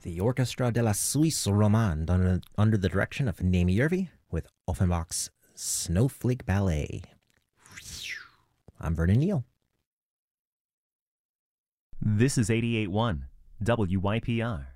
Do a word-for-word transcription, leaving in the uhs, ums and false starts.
The Orchestra de la Suisse Romande under, under the direction of Naomi Yervi with Offenbach's Snowflake Ballet. I'm Vernon Neal. This is eighty-eight point one W Y P R.